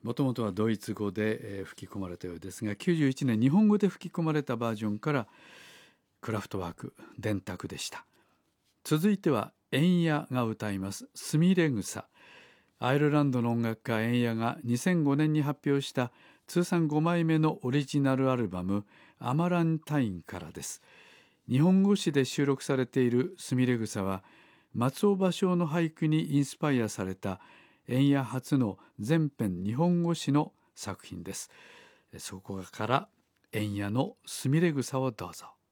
もともとはドイツ語で、吹き込まれたようですが、91年日本語で吹き込まれたバージョンからクラフトワーク電卓でした。続いてはエンヤが歌いますすみれ草。アイルランドの音楽家エンヤが2005年に発表した通算5枚目のオリジナルアルバムアマランタインからです。日本語詞で収録されているすみれ草は松尾芭蕉の俳句にインスパイアされたエンヤ初の全編日本語詞の作品です。そこからエンヤのすみれ草をどうぞ。